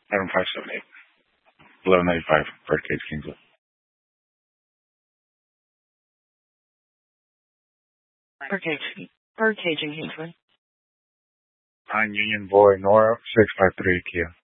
7578. 1195 per case Kingswood. Per cage in Kingswood. On Union Boy, Nora, 653 Kia.